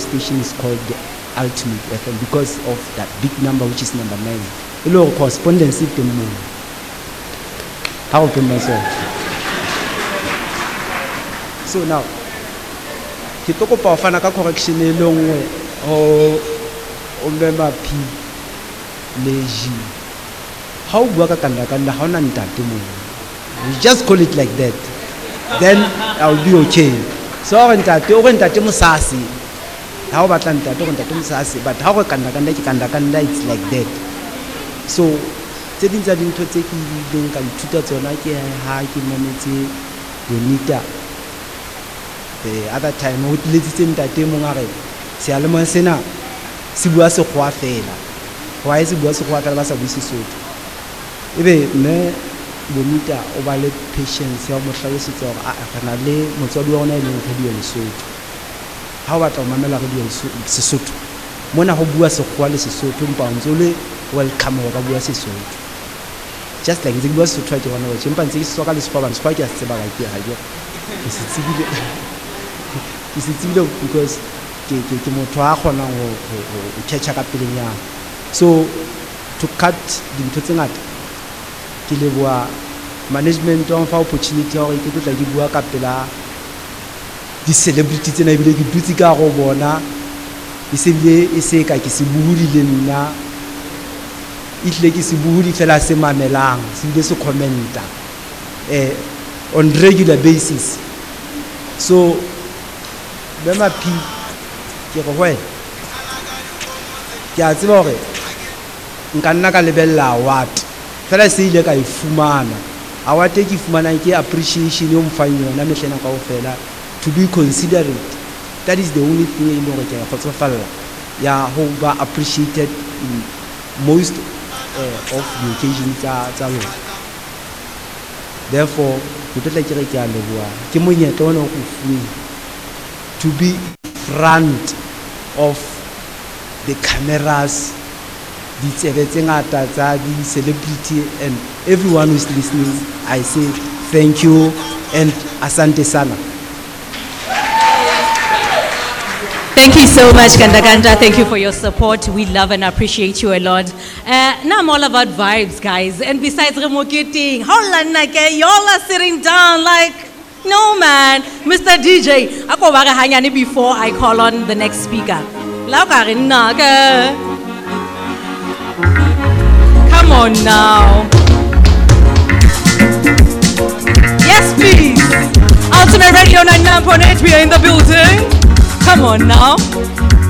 station is called the Ultimate FM because of that big number, which is number 9. A little correspondence with the moon. How open myself. So now, ke tlo kopa ho fana ka correction e lengwe o mema P le G. How bua ka kanda ha ona ntate mo. You just call it like that. Then I'll be okay. So o ntate Musasi. How about ntate Musasi? But how kanda it's like that. So tse ding tsa dintho tse ke ileng ka ithuta tsona ke ha ke mametse Bonita. The other time o tletsitse ntate mo ngare se a le mo sena se bua se khoa fela. Why se bua se khoa fela ba sa bue Sesotho. Ebe me Bonita o ba le patience ya mo hlalosetsa gore a kana le motswadi wa ona e leng radio Lesotho. Ha o batla o mamela radio Sesotho mona ho bua sekgowa le Sesotho mpa ntse le welcome wa ka bua Sesotho. Just like the bua Sesotho ke bona o tshempa ntse ke soka le sefa ke a tseba ga ke ha ke se tsebile because ke motho a kgona go catch ka pelenyana. So to cut dintho tse ngata ke leboa management wa fa opportunity ya gore ke tla di bua ka pela di celebrity tsena ebile ke dutse ka go bona e se ka ke se buhudi le nna itle ke se buhudi fela se mamelang se bile se commenta on regular basis. So bema P ke go hwe ke a tseba gore nka nna ka lebella award fela se ile ka ifumana award e ke ifumana ke appreciation yo mfang yona mehlena ka ofela to be considerate. That is the only thing e leng gore ke a kgotsofalla ya ho ba appreciated in most of the occasions tsa lona. Therefore ke tla ke re ke a leboa ke monyetla ona go fuwe to be front of the cameras, the celebrity and everyone who is listening. I say thank you and asante sana. Thank you so much, Gandaganda. Thank you for your support. We love and appreciate you a lot. Now I'm all about vibes, guys. And besides remocating, y'all are sitting down like, no man. Mr. DJ, ako baga hanyani before I call on the next speaker. Come on now. Yes, please. Ultimate Radio 99.8, we are in the building. Come on now.